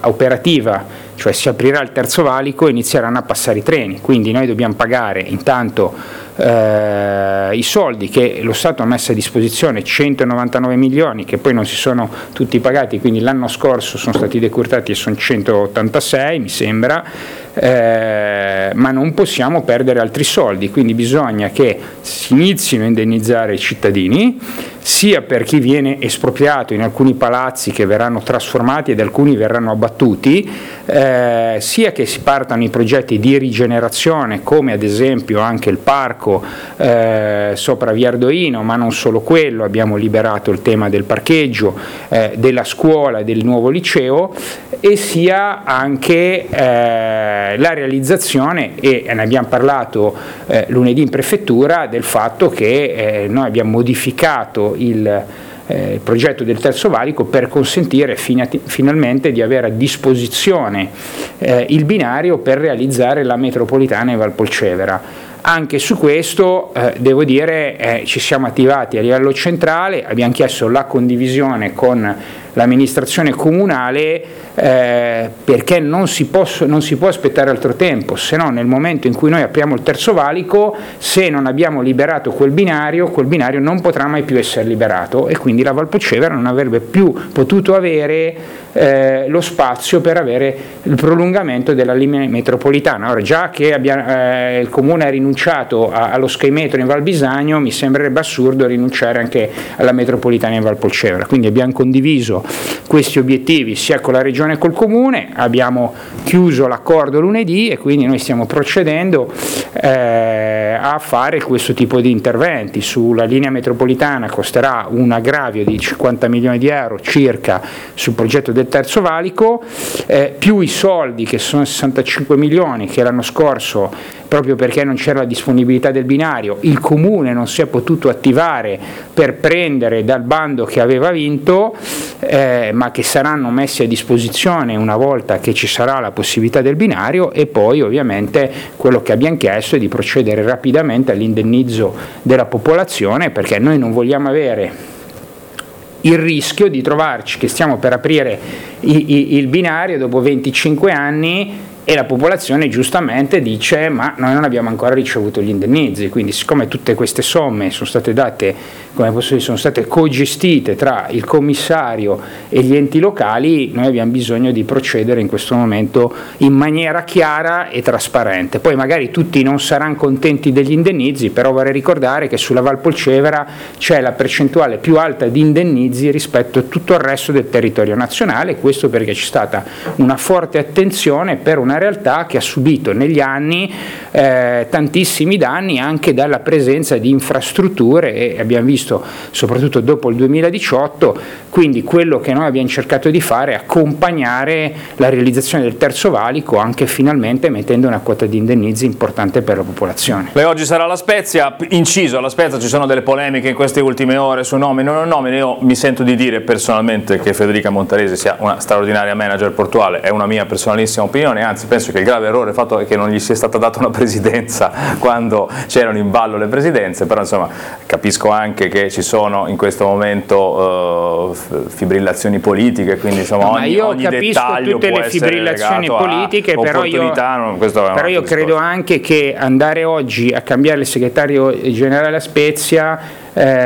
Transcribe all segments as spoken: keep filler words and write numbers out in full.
operativa, cioè si aprirà il terzo valico, inizieranno a passare i treni, quindi noi dobbiamo pagare intanto eh, i soldi che lo Stato ha messo a disposizione, centonovantanove milioni che poi non si sono tutti pagati, quindi l'anno scorso sono stati decurtati e sono centottantasei mi sembra, eh, ma non possiamo perdere altri soldi, quindi bisogna che si inizino a indennizzare i cittadini, sia per chi viene espropriato in alcuni palazzi che verranno trasformati ed alcuni verranno abbattuti, eh, sia che si partano i progetti di rigenerazione come ad esempio anche il parco eh, sopra Via Ardoino, ma non solo quello, abbiamo liberato il tema del parcheggio, eh, della scuola e del nuovo liceo, e sia anche eh, la realizzazione, e ne abbiamo parlato eh, lunedì in prefettura, del fatto che eh, noi abbiamo modificato il eh, progetto del terzo valico per consentire finati, finalmente di avere a disposizione eh, il binario per realizzare la metropolitana in Valpolcevera. Anche su questo eh, devo dire eh, ci siamo attivati a livello centrale, abbiamo chiesto la condivisione con l'amministrazione comunale eh, perché non si, posso, non si può aspettare altro tempo, se no nel momento in cui noi apriamo il terzo valico, se non abbiamo liberato quel binario, quel binario non potrà mai più essere liberato e quindi la Valpolcevera non avrebbe più potuto avere eh, lo spazio per avere il prolungamento della linea metropolitana. Ora, già che abbia, eh, il Comune ha rinunciato a, allo Sky Metro in Val Bisagno, mi sembrerebbe assurdo rinunciare anche alla metropolitana in Valpolcevera, quindi abbiamo condiviso questi obiettivi sia con la Regione che col Comune, abbiamo chiuso l'accordo lunedì e quindi noi stiamo procedendo eh, a fare questo tipo di interventi. Sulla linea metropolitana costerà un aggravio di cinquanta milioni di euro circa sul progetto del terzo valico, eh, più i soldi che sono sessantacinque milioni che l'anno scorso, proprio perché non c'era la disponibilità del binario, il Comune non si è potuto attivare per prendere dal bando che aveva vinto, eh, ma che saranno messi a disposizione una volta che ci sarà la possibilità del binario, e poi ovviamente quello che abbiamo chiesto è di procedere rapidamente all'indennizzo della popolazione, perché noi non vogliamo avere il rischio di trovarci che stiamo per aprire i, i, il binario dopo venticinque anni e la popolazione giustamente dice ma noi non abbiamo ancora ricevuto gli indennizi, quindi siccome tutte queste somme sono state date, come posso dire, sono state cogestite tra il commissario e gli enti locali, noi abbiamo bisogno di procedere in questo momento in maniera chiara e trasparente. Poi magari tutti non saranno contenti degli indennizi, però vorrei ricordare che sulla Valpolcevera c'è la percentuale più alta di indennizi rispetto a tutto il resto del territorio nazionale, questo perché c'è stata una forte attenzione per una realtà che ha subito negli anni eh, tantissimi danni anche dalla presenza di infrastrutture, e abbiamo visto soprattutto dopo il duemiladiciotto, quindi quello che noi abbiamo cercato di fare è accompagnare la realizzazione del terzo valico anche finalmente mettendo una quota di indennizi importante per la popolazione. Beh, oggi sarà La Spezia, inciso alla Spezia ci sono delle polemiche in queste ultime ore su nomine o non nomine. Io mi sento di dire personalmente che Federica Montaresi sia una straordinaria manager portuale, è una mia personalissima opinione, anzi penso che il grave errore fatto è che non gli sia stata data una presidenza quando c'erano in ballo le presidenze, però insomma capisco anche che ci sono in questo momento uh, fibrillazioni politiche, quindi insomma no, ogni, io ogni capisco dettaglio tutte può le essere fibrillazioni politiche, però io, non, però io credo anche che andare oggi a cambiare il segretario generale a Spezia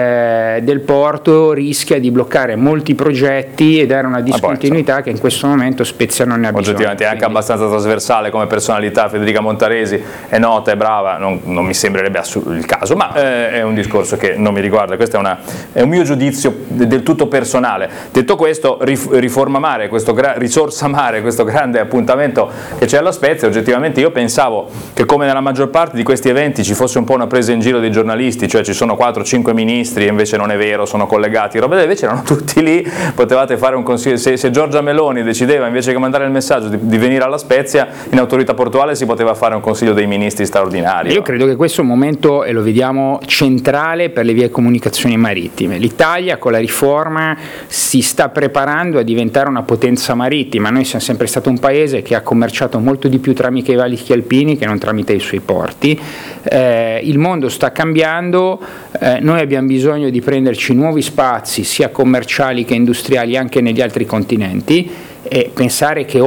Eh, del porto rischia di bloccare molti progetti e dare una discontinuità poi, che in questo momento Spezia non ne ha bisogno. Oggettivamente è anche quindi abbastanza trasversale come personalità. Federica Montaresi è nota, è brava, non, non mi sembrerebbe il caso, ma eh, è un discorso che non mi riguarda, questo è, una, è un mio giudizio del tutto personale. Detto questo, Riforma Mare, questo Risorsa Mare, questo grande appuntamento che c'è alla Spezia, oggettivamente io pensavo che come nella maggior parte di questi eventi ci fosse un po' una presa in giro dei giornalisti, cioè ci sono quattro cinque ministri e invece non è vero, sono collegati, roba, invece erano tutti lì, potevate fare un consiglio, se, se Giorgia Meloni decideva invece che mandare il messaggio di, di venire alla Spezia in autorità portuale si poteva fare un consiglio dei ministri straordinario. Io credo che questo è un momento, e lo vediamo, centrale per le vie comunicazioni marittime. L'Italia con la riforma si sta preparando a diventare una potenza marittima, noi siamo sempre stato un paese che ha commerciato molto di più tramite i valichi alpini che non tramite i suoi porti, eh, il mondo sta cambiando, eh, noi abbiamo bisogno di prenderci nuovi spazi sia commerciali che industriali anche negli altri continenti, e pensare che